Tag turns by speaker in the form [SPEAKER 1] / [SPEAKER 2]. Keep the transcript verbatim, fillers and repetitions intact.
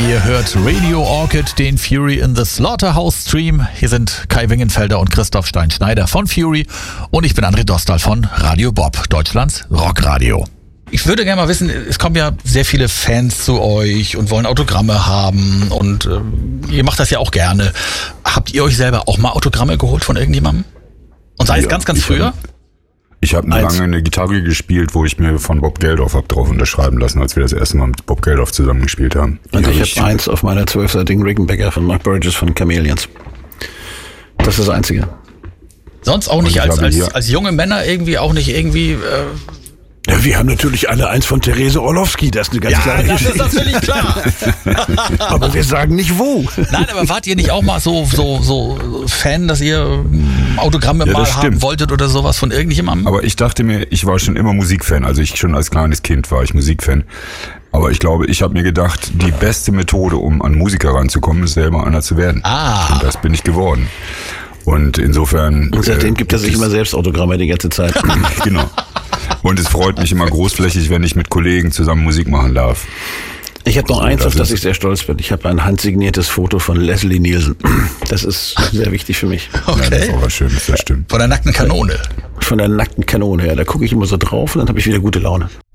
[SPEAKER 1] Ihr hört Radio Orchid, den Fury in the Slaughterhouse Stream. Hier sind Kai Wingenfelder und Christoph Stein-Schneider von Fury und ich bin André Dostal von Radio Bob, Deutschlands Rockradio. Ich würde gerne mal wissen, es kommen ja sehr viele Fans zu euch und wollen Autogramme haben und äh, ihr macht das ja auch gerne. Habt ihr euch selber auch mal Autogramme geholt von irgendjemandem? Und sei es ja, ganz, ganz früher?
[SPEAKER 2] Hab, ich habe lange eine Gitarre gespielt, wo ich mir von Bob Geldof hab drauf unterschreiben lassen, als wir das erste Mal mit Bob Geldof zusammen gespielt haben. Die
[SPEAKER 3] und ich
[SPEAKER 2] hab
[SPEAKER 3] habe eins auf meiner zwölfseitigen Rickenbacker von Mark Burgess von Chameleons. Das ist das Einzige.
[SPEAKER 1] Sonst auch nicht als, als, als junge Männer irgendwie auch nicht irgendwie... Äh,
[SPEAKER 4] Ja, wir haben natürlich alle eins von Therese Orlowski, das ist eine ganz
[SPEAKER 1] ja,
[SPEAKER 4] klare
[SPEAKER 1] das
[SPEAKER 4] Geschichte.
[SPEAKER 1] ist natürlich klar.
[SPEAKER 4] Aber wir sagen nicht wo.
[SPEAKER 1] Nein, aber wart ihr nicht auch mal so so so Fan, dass ihr Autogramme
[SPEAKER 2] ja,
[SPEAKER 1] mal haben wolltet oder sowas von irgendjemandem?
[SPEAKER 2] Aber ich dachte mir, ich war schon immer Musikfan, also ich schon als kleines Kind war ich Musikfan. Aber ich glaube, ich habe mir gedacht, die beste Methode, um an Musiker ranzukommen, ist selber einer zu werden.
[SPEAKER 1] Ah.
[SPEAKER 2] Und das bin ich geworden. Und insofern...
[SPEAKER 3] Und seitdem äh, gibt er sich immer selbst Autogramme die ganze Zeit.
[SPEAKER 2] Genau. Und es freut mich immer großflächig, wenn ich mit Kollegen zusammen Musik machen darf.
[SPEAKER 3] Ich habe noch eins, das auf das ich sehr stolz bin. Ich habe ein handsigniertes Foto von Leslie Nielsen. Das ist sehr wichtig für mich.
[SPEAKER 1] Okay.
[SPEAKER 2] Ja, das ist auch was Schönes, das stimmt.
[SPEAKER 1] Von der nackten Kanone.
[SPEAKER 3] Von der nackten Kanone, ja. Da gucke ich immer so drauf und dann habe ich wieder gute Laune.